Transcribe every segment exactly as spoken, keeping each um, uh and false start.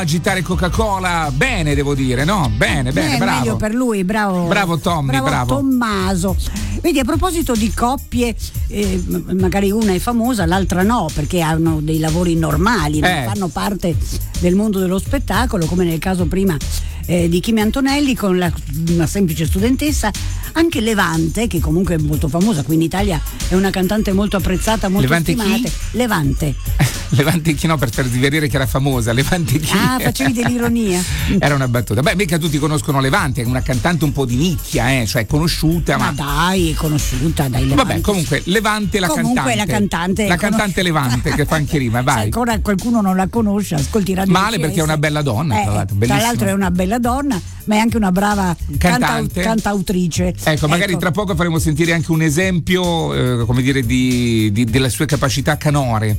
agitare Coca-Cola bene, devo dire, no? Bene, bene, eh, bravo. Meglio per lui, bravo. Bravo Tommy, bravo. bravo. Tommaso. Vedi, a proposito di coppie, eh, magari una è famosa, l'altra no, perché hanno dei lavori normali, eh. non fanno parte del mondo dello spettacolo, come nel caso prima eh, di Kimi Antonelli con la, una semplice studentessa. Anche Levante, che comunque è molto famosa qui in Italia, è una cantante molto apprezzata, molto Levante stimata. chi? Levante. Levante chi? No, per far vedere che era famosa. Levante chi? Ah, facevi dell'ironia. Era una battuta. Beh, mica tutti conoscono Levante, è una cantante un po' di nicchia, eh, cioè conosciuta, ma, ma dai, conosciuta, dai. Levante. Vabbè, comunque Levante la comunque cantante. la cantante. La cantante Levante che fa anche rima, vai. Se ancora qualcuno non la conosce, ascolti Radio Male C S. perché è una bella donna, eh, tra l'altro, tra l'altro è una bella donna, ma è anche una brava cantante, cantau- cantautrice. Ecco, magari ecco. tra poco faremo sentire anche un esempio, eh, come dire, di, di, delle sue capacità canore.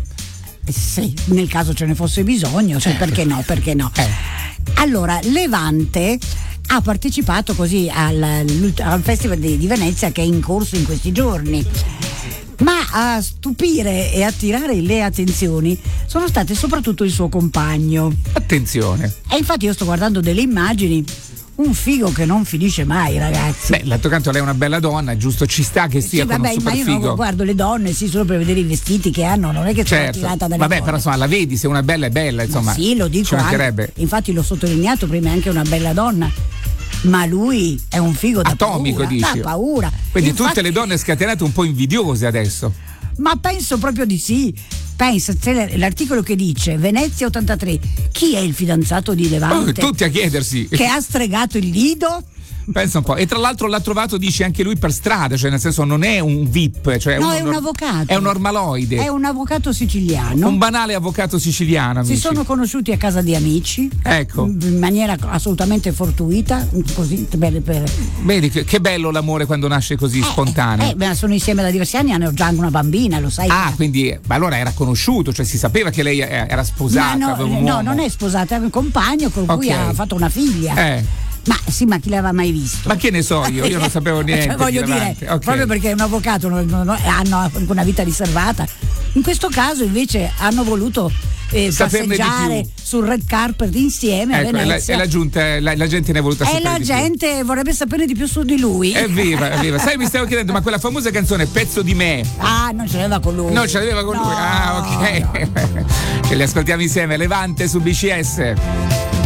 Sì, nel caso ce ne fosse bisogno, cioè, perché no, perché no. Eh. Allora, Levante ha partecipato così al, al Festival di, di Venezia, che è in corso in questi giorni. Ma a stupire e attirare le attenzioni sono state soprattutto il suo compagno. Attenzione. E infatti io sto guardando delle immagini, un figo che non finisce mai, ragazzi. Beh, d'altro canto lei è una bella donna, giusto, ci sta che sia sì, con vabbè, un super ma io figo. non guardo le donne, sì, solo per vedere i vestiti che hanno, non è che sono Certo. attirata dalle Vabbè, donne. però insomma, la vedi, se una bella è bella, insomma. Ma sì, lo dico ci anche. mancherebbe. Infatti l'ho sottolineato prima, è anche una bella donna. Ma lui è un figo da atomico, paura, dici. da paura. Quindi Infatti, tutte le donne scatenate un po' invidiose adesso. Ma penso proprio di sì. Pensa, c'è l'articolo che dice Venezia ottantatré, chi è il fidanzato di Levante? Oh, tutti a chiedersi. Che ha stregato il Lido? Pensa un po'. E tra l'altro l'ha trovato, dice, anche lui per strada, cioè nel senso non è un V I P, cioè No, uno è un nor- avvocato. È un normaloide. È un avvocato siciliano. Un banale avvocato siciliano, amici. Si sono conosciuti a casa di amici, ecco, in maniera assolutamente fortuita, così per, per... Vedi che, che bello l'amore quando nasce così eh, spontaneo. Eh, beh, sono insieme da diversi anni, hanno già una bambina, lo sai. Ah, quindi ma allora era conosciuto, cioè si sapeva che lei era sposata. Ma no, aveva un no, uomo. non è sposata, è un compagno con cui Ok. ha fatto una figlia. Eh. Ma sì, ma chi l'aveva mai visto? Ma che ne so io, io non sapevo niente. Cioè, voglio di dire, Levante. Okay. proprio perché è un avvocato, non, non, non, hanno anche una vita riservata. In questo caso invece hanno voluto eh, Saperne di passeggiare più. sul red carpet insieme Ecco, a e la, Venezia. e la, giunta, la, la gente ne è voluta E sapere la di gente più. vorrebbe sapere di più su di lui. Evviva, evviva. Sai, mi stavo chiedendo, ma quella famosa canzone Pezzo di me. Ah, non ce l'aveva con lui. Non ce l'aveva con No, lui. Ah, ok. no. Ce li ascoltiamo insieme. Levante su B C S.